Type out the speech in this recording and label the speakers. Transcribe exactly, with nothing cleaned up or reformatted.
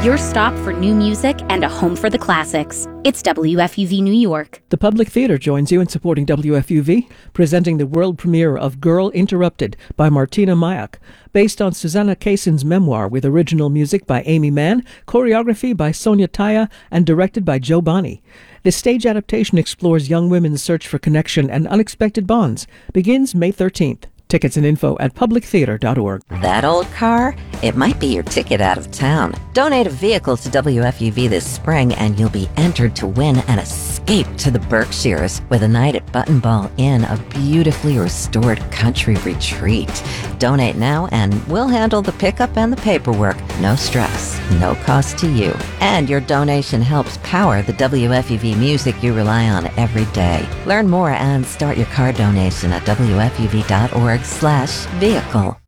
Speaker 1: your stop for new music and a home for the classics. It's W F U V New York.
Speaker 2: The Public Theater joins you in supporting W F U V, presenting the world premiere of Girl Interrupted by Martina Mayak, based on Susanna Kaysen's memoir with original music by Amy Mann, choreography by Sonia Taya, and directed by Joe Bonney. This stage adaptation explores young women's search for connection and unexpected bonds. Begins May thirteenth. Tickets and info at public theater dot org.
Speaker 3: That old car? It might be your ticket out of town. Donate a vehicle to W F U V this spring and you'll be entered to win an escape to the Berkshires with a night at Button Ball Inn, a beautifully restored country retreat. Donate now and we'll handle the pickup and the paperwork. No stress, no cost to you. And your donation helps power the W F U V music you rely on every day. Learn more and start your car donation at W F U V dot org slash vehicle.